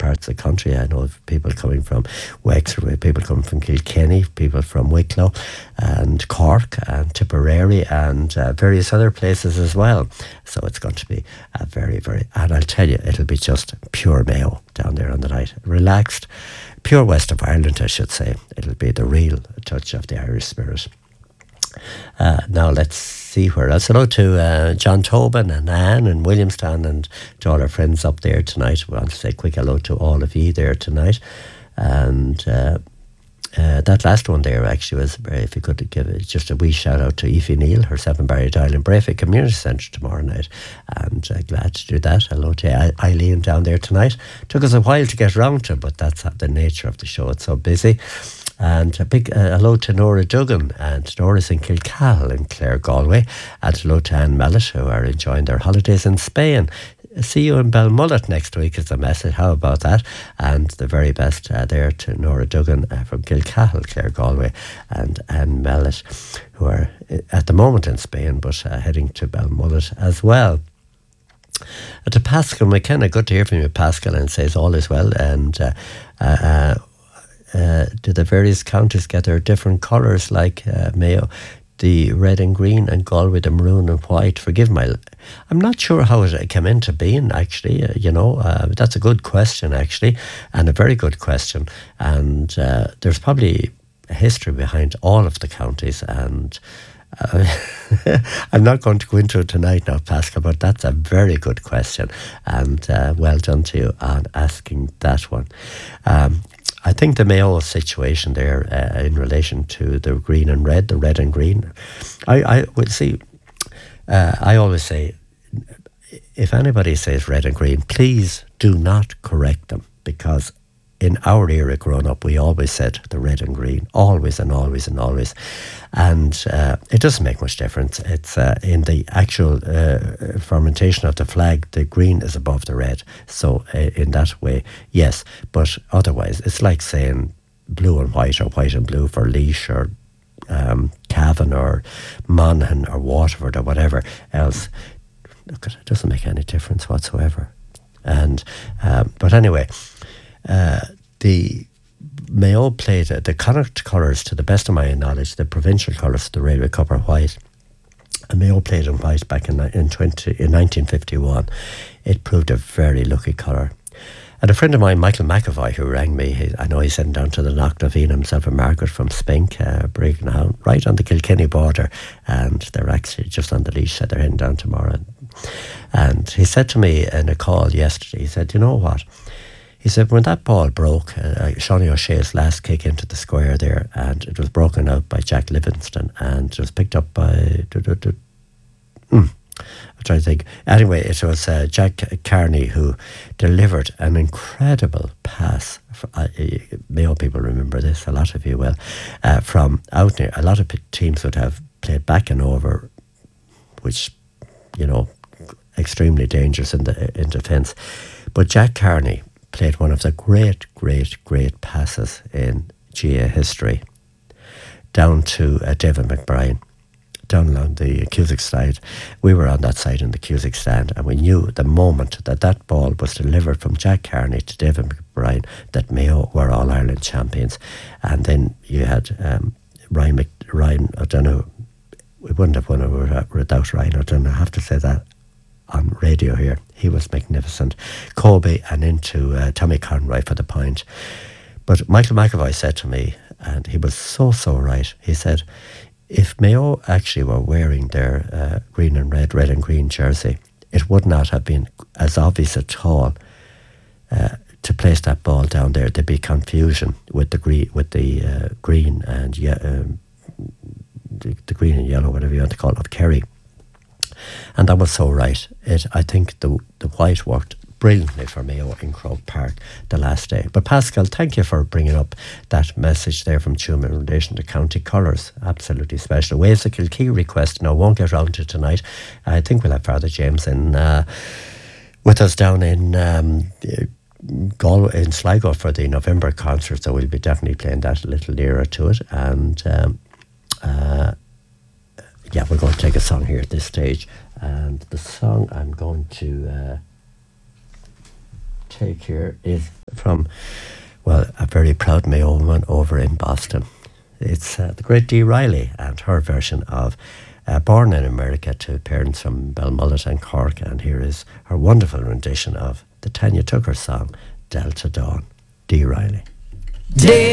parts of the country. I know of people coming from Wexford, people coming from Kilkenny, people from Wicklow and Cork and Tipperary and various other places as well. So it's going to be a very, very, and I'll tell you, it'll be just pure Mayo down there on the night. Relaxed, pure west of Ireland, I should say. It'll be the real touch of the Irish spirit. Now let's see where else. Hello to John Tobin and Anne and Williamstown and to all our friends up there tonight. We want to say a quick hello to all of you there tonight. And that last one there actually was, if you could give it just a wee shout out to Aoife Neal, her 7 Barry Dial in Brayford Community Centre tomorrow night. And glad to do that. Hello to Eileen down there tonight. Took us a while to get round to, but that's the nature of the show. It's so busy. And a big hello to Nora Duggan, and Nora's in Kilcahill in Clare, Galway, and hello to Anne Mallet, who are enjoying their holidays in Spain. See you in Belmullet next week is the message. How about that? And the very best there to Nora Duggan from Kilcahill, Clare, Galway, and Anne Mallet, who are at the moment in Spain, but heading to Belmullet as well. To Pascal McKenna, good to hear from you, Pascal, and says all is well. And do the various counties get their different colours like Mayo, the red and green, and Galway the maroon and white? Forgive my... I'm not sure how it came into being, actually. That's a good question, actually, and a very good question. And there's probably a history behind all of the counties, and I'm not going to go into it tonight now, Pascal, but that's a very good question, and well done to you on asking that one. I think the Mayo situation there in relation to the green and red, the red and green, I would see, I always say, if anybody says red and green, please do not correct them, because in our era growing up, we always said the red and green, always and always and always. And it doesn't make much difference. It's in the actual fermentation of the flag, the green is above the red. So in that way, yes. But otherwise, it's like saying blue and white or white and blue for Laois or Cavan or Monaghan or Waterford or whatever else. Look, it doesn't make any difference whatsoever. And but anyway, the Mayo played the Connacht colours, to the best of my knowledge, the provincial colours, the Railway Cup are white. And Mayo played in white back in 1951. It proved a very lucky colour. And a friend of mine, Michael McAvoy, who rang me, I know he's heading down to the Knocknaveen himself and Margaret from Spink, Brignown, right on the Kilkenny border, and they're actually just on the Laois, so they're heading down tomorrow. And he said to me in a call yesterday, he said, you know what? He said, when that ball broke, Shawnee O'Shea's last kick into the square there, and it was broken out by Jack Livingston, and it was picked up by... I'm trying to think. Anyway, it was Jack Carney who delivered an incredible pass. Mayo people remember this, a lot of you will. From out near, a lot of teams would have played back and over, which, you know, extremely dangerous in defence. But Jack Carney played one of the great passes in GA history down to David McBrien, down along the Cusack side. We were on that side in the Cusack stand, and we knew the moment that ball was delivered from Jack Carney to David McBrien that Mayo were All-Ireland champions. And then you had Ryan, I don't know, we wouldn't have won it without Ryan, I don't know, I have to say that on radio here. He was magnificent. Kobe and into Tommy Conroy for the point. But Michael McAvoy said to me, and he was so right, he said, if Mayo actually were wearing their green and red and green jersey, it would not have been as obvious at all to place that ball down there. There'd be confusion with the green and the green and yellow, whatever you want to call it, of Kerry. And that was so right. I think the white worked brilliantly for Mayo in Croke Park the last day. But Pascal, thank you for bringing up that message there from Tuam in relation to county colours. Absolutely special. Waves of Kilkee request. Now, won't get round to it tonight. I think we'll have Father James in with us down in Galway, in Sligo for the November concert, so we'll be definitely playing that a little nearer to it. And yeah, we're going to take a song here at this stage, and the song I'm going to take here is from, well, a very proud Mayo woman over in Boston. It's the great Dee Riley and her version of Born in America to parents from Belmullet and Cork. And here is her wonderful rendition of the Tanya Tucker song, Delta Dawn. Dee Riley. Day